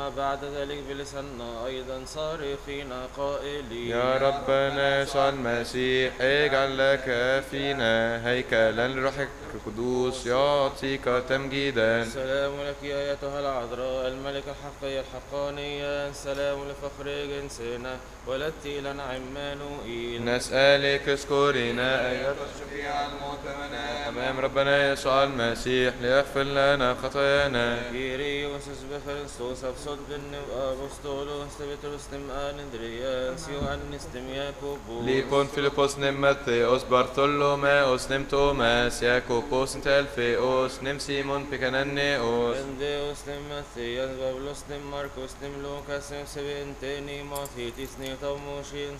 بعد ذلك بلساننا أيضا صارخين قائلين يا ربنا يسوع المسيح اجعل لك فينا هيكلا لروحك القدوس يعطيك تمجيدا. سلام لك يا أيتها العذراء الملكة الحقية الحقانية، سلام لفخر جنسنا ولدت لنا عمانوئيل. نسألك اذكرنا أيها الشفيع المؤتمنة أمام ربنا يسوع المسيح ليغفر لنا خطايانا. Kyrios Christos absodben apostolos Petros nem Andreas Johannes nem Jakobus Lipon Filipos nem Mattheos Bartholomeos nem Thomas Jakobos nem Telfeos nem Simon Picananneos Endeos nem Matthias Pavlos nem Marcos nem Lucas nem Seventeni Mathitis nem Tomosin